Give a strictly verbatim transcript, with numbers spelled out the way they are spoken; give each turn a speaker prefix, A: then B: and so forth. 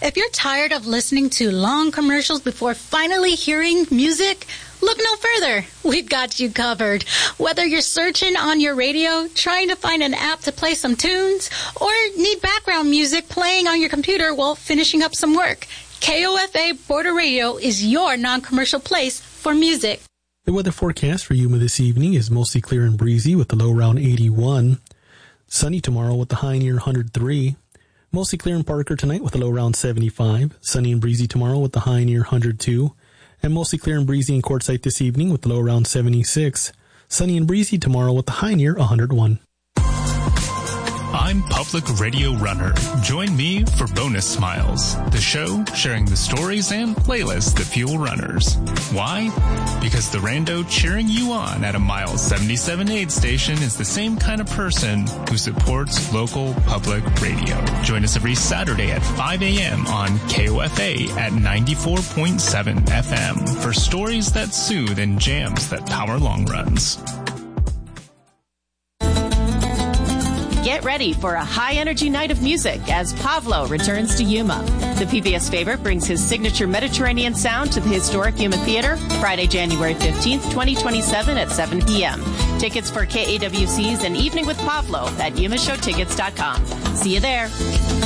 A: If you're tired of listening to long commercials before finally hearing music, look no further. We've got you covered. Whether you're searching on your radio, trying to find an app to play some tunes, or need background music playing on your computer while finishing up some work, K O F A Border Radio is your non-commercial place for music.
B: The weather forecast for Yuma this evening is mostly clear and breezy with the low around eighty-one. Sunny tomorrow with the high near one hundred three. Mostly clear in Parker tonight with a low around seventy-five. Sunny and breezy tomorrow with the high near one hundred two. And mostly clear and breezy in Quartzsite this evening with the low around seventy-six. Sunny and breezy tomorrow with the high near one hundred one.
C: I'm Public Radio Runner. Join me for Bonus Smiles, the show sharing the stories and playlists that fuel runners. Why? Because the rando cheering you on at a Mile seventy-seven aid station is the same kind of person who supports local public radio. Join us every Saturday at five a.m. on K O F A at ninety-four point seven F M for stories that soothe and jams that power long runs.
D: Get ready for a high-energy night of music as Pavlo returns to Yuma. The P B S favorite brings his signature Mediterranean sound to the historic Yuma Theater Friday, January fifteenth, twenty twenty-seven at seven p.m. Tickets for K A W C's An Evening with Pavlo at yuma show tickets dot com. See you there.